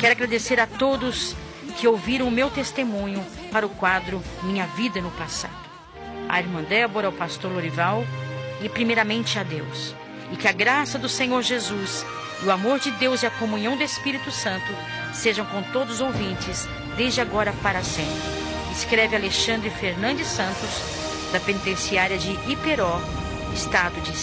Quero agradecer a todos que ouviram o meu testemunho para o quadro Minha Vida no Passado. A irmã Débora, ao pastor Lorival e primeiramente a Deus. E que a graça do Senhor Jesus e o amor de Deus e a comunhão do Espírito Santo sejam com todos os ouvintes, desde agora para sempre. Escreve Alexandre Fernandes Santos, da penitenciária de Iperó, estado de